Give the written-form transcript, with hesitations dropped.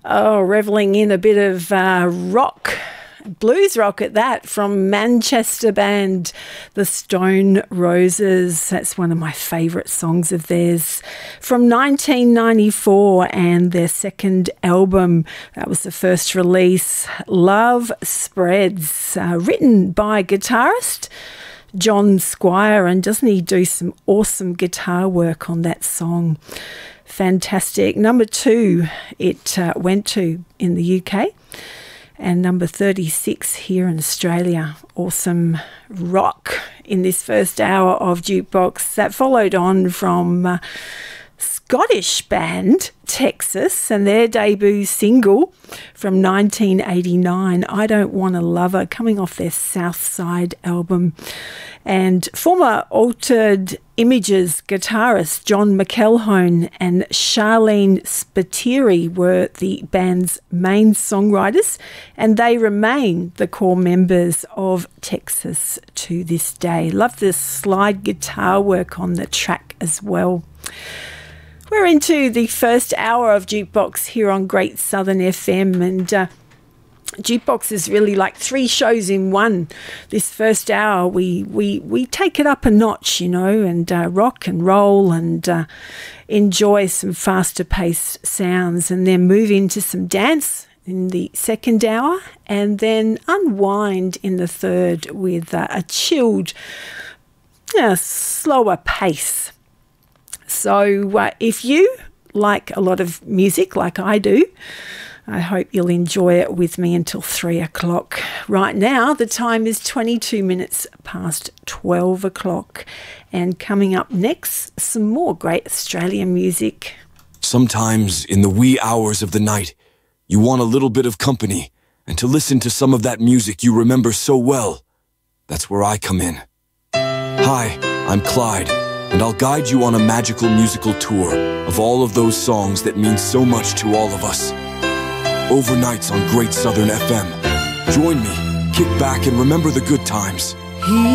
Oh, revelling in a bit of rock, blues rock at that, from Manchester band The Stone Roses. That's one of my favourite songs of theirs from 1994 and their second album. That was the first release, Love Spreads, written by guitarist John Squire, and doesn't he do some awesome guitar work on that song? Fantastic. Number 2 it went to in the UK, and number 36 here in Australia. Awesome rock in this first hour of Jukebox. That followed on from Scottish band Texas and their debut single from 1989, I Don't Want a Lover, coming off their Southside album. And former Altered Images guitarist John McElhone and Charlene Spiteri were the band's main songwriters, and they remain the core members of Texas to this day. Love the slide guitar work on the track as well. We're into the first hour of Jukebox here on Great Southern FM, and Jukebox is really like 3 shows in one. This first hour, we take it up a notch, you know, and rock and roll and enjoy some faster-paced sounds, and then move into some dance in the second hour, and then unwind in the third with a chilled, slower pace. So if you like a lot of music like I do, I hope you'll enjoy it with me until 3 o'clock. Right now, the time is 22 minutes past 12 o'clock. And coming up next, some more great Australian music. Sometimes in the wee hours of the night, you want a little bit of company and to listen to some of that music you remember so well. That's where I come in. Hi, I'm Clyde, and I'll guide you on a magical musical tour of all of those songs that mean so much to all of us. Overnights on Great Southern FM. Join me, kick back, and remember the good times.